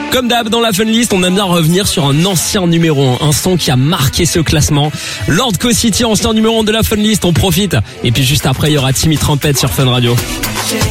Comme d'hab dans la Fun List, on aime bien revenir sur un ancien numéro 1, un son qui a marqué ce classement. Lord Co-City, ancien numéro 1 de la Fun List, on profite. Et puis juste après, il y aura Timmy Trumpet sur Fun Radio.